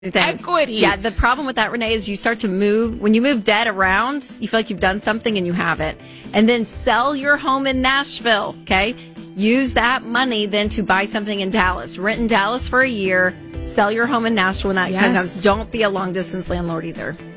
Equity. Yeah, the problem with that, Renee, is you start to move. When you move debt around, you feel like you've done something and you haven't. And then sell your home in Nashville, okay? Use that money then to buy something in Dallas. Rent in Dallas for a year. Sell your home in Nashville when that comes. Don't be a long-distance landlord either.